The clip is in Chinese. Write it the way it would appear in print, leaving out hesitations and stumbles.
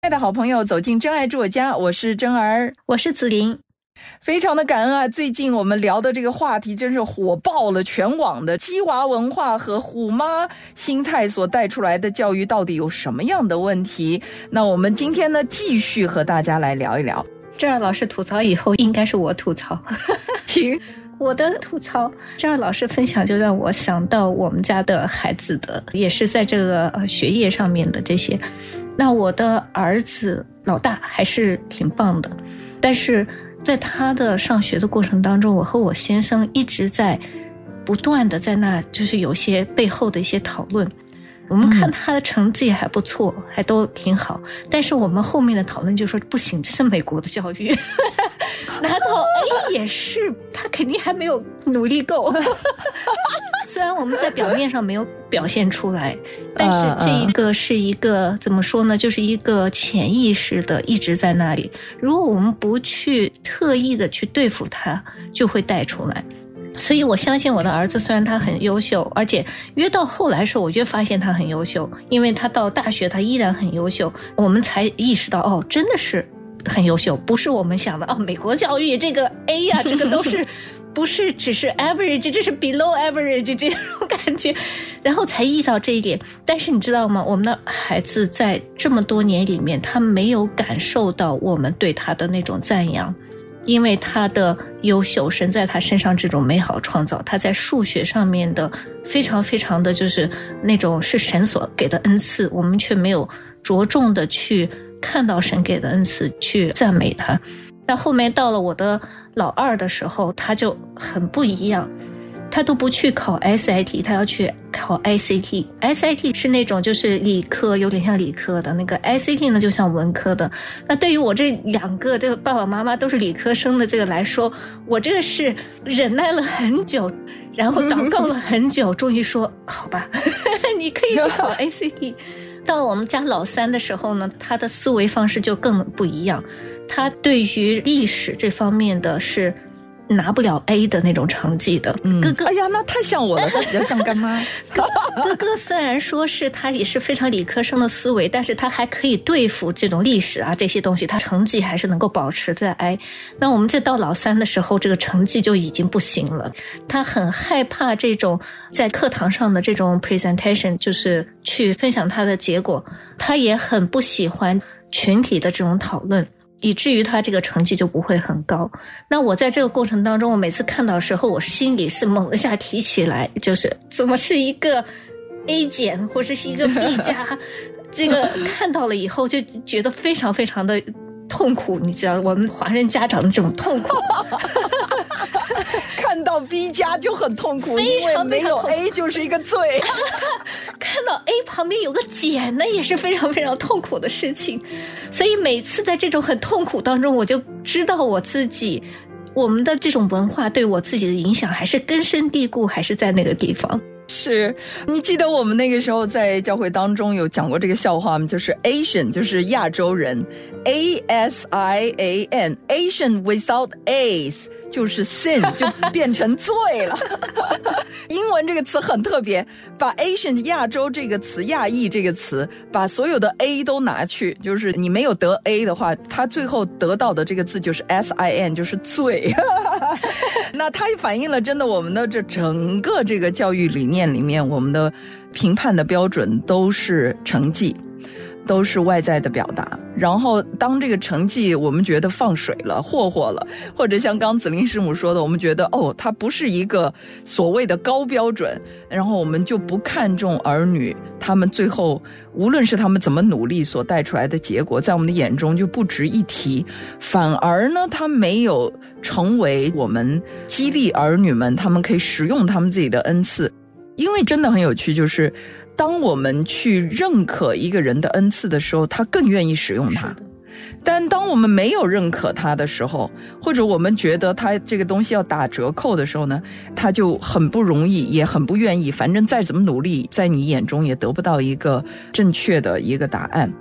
亲爱的好朋友，走进真爱住我家，我是真儿， 我是子琳。 非常的感恩啊！最近我们聊的这个话题真是火爆了全网的鸡娃文化和虎妈心态所带出来的教育到底有什么样的问题。那我们今天呢继续和大家来聊一聊。 真儿老师吐槽以后应该是我吐槽请我的吐槽，真儿老师分享就让我想到我们家的孩子的也是在这个学业上面的这些。那我的儿子老大还是挺棒的，但是在他的上学的过程当中，我和我先生一直在不断的在那就是有些背后的一些讨论。我们看他的成绩还不错，还都挺好，但是我们后面的讨论就说不行，这是美国的教育拿到 A 也是他肯定还没有努力够虽然我们在表面上没有表现出来，但是这一个是一个怎么说呢，就是一个潜意识的一直在那里，如果我们不去特意的去对付他，就会带出来。所以我相信我的儿子虽然他很优秀，而且越到后来的时候我越发现他很优秀，因为他到大学他依然很优秀，我们才意识到哦，真的是很优秀，不是我们想的哦，美国教育这个 A 呀，这个都是不是只是 average， 这是 below average 这种感觉，然后才意识到这一点。但是你知道吗，我们的孩子在这么多年里面，他没有感受到我们对他的那种赞扬，因为他的优秀，神在他身上这种美好创造，他在数学上面的非常非常的就是那种是神所给的恩赐，我们却没有着重的去看到神给的恩赐，去赞美他。那后面到了我的老二的时候，他就很不一样，他都不去考 SAT， 他要去考 ICT。ICT 是那种就是理科，有点像理科的，那个 ICT 呢就像文科的。那对于我这两个这个爸爸妈妈都是理科生的这个来说，我这个是忍耐了很久，然后祷告了很久终于说好吧你可以去考 ICT 到了我们家老三的时候呢，他的思维方式就更不一样，他对于历史这方面的是拿不了 A 的那种成绩的。哥哥， 哎呀，那太像我了，他比较像干妈哥哥虽然说是他也是非常理科生的思维，但是他还可以对付这种历史啊这些东西，他成绩还是能够保持在 A。 那我们这到老三的时候，这个成绩就已经不行了，他很害怕这种在课堂上的这种 presentation， 就是去分享他的结果，他也很不喜欢群体的这种讨论，以至于他这个成绩就不会很高。那我在这个过程当中，我每次看到的时候，我心里是猛一下提起来，就是怎么是一个 A 减或者是一个 B 加这个看到了以后就觉得非常非常的痛苦，你知道我们华人家长的这种痛苦看到 B 加就很痛苦，因为没有 A 就是一个罪看到 A 旁边有个减，那也是非常非常痛苦的事情。所以每次在这种很痛苦当中，我就知道我自己，我们的这种文化对我自己的影响还是根深蒂固，还是在那个地方。 是，你记得我们那个时候在教会当中有讲过这个笑话吗？就是 Asian 就是亚洲人， ASIAN Asian without A's 就是 sin 就变成罪了英文这个词很特别，把 Asian 亚洲这个词，亚裔这个词，把所有的 A 都拿去，就是你没有得 A 的话，他最后得到的这个字就是 SIN 就是罪那它反映了真的我们的这整个这个教育理念里面，我们的评判的标准都是成绩，都是外在的表达。然后当这个成绩我们觉得放水了，霍霍了，或者像刚子琳师母说的，我们觉得哦，它不是一个所谓的高标准，然后我们就不看重儿女他们最后无论是他们怎么努力所带出来的结果，在我们的眼中就不值一提，反而呢他没有成为我们激励儿女们他们可以使用他们自己的恩赐。因为真的很有趣，就是当我们去认可一个人的恩赐的时候，他更愿意使用它。但当我们没有认可他的时候，或者我们觉得他这个东西要打折扣的时候呢，他就很不容易，也很不愿意，反正再怎么努力，在你眼中也得不到一个正确的一个答案。